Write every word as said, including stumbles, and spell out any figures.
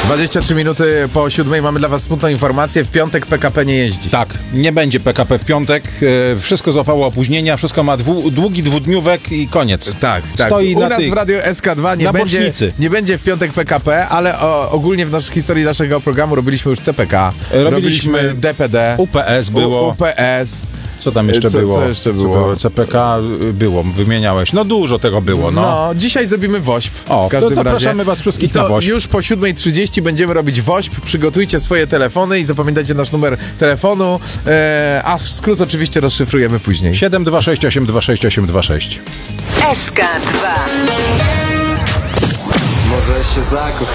dwadzieścia trzy minuty po siódmej mamy dla was smutną informację. W piątek P K P nie jeździ. Tak, nie będzie P K P w piątek. E, wszystko złapało opóźnienia, wszystko ma dwu, długi dwudniówek i koniec. Tak, tak. Stoi U na nas tych, w Radiu S K dwa nie na będzie, bocznicy. nie będzie w piątek P K P, ale o, ogólnie w naszej historii naszego programu robiliśmy już C P K, Robiliśmy robiliśmy D P D, U P S było. U P S. Co tam jeszcze Co- było? co jeszcze było? C P K było, wymieniałeś. No dużo tego było, no. No, dzisiaj zrobimy WOŚP. O, w każdym to zapraszamy razie. was wszystkich I to na WOŚP. już po siódmej trzydzieści będziemy robić WOŚP. Przygotujcie swoje telefony i zapamiętajcie nasz numer telefonu, e, a skrót oczywiście rozszyfrujemy później. siedem dwa sześć osiem dwa sześć osiem dwa sześć. S K dwa. Może się zakochamy.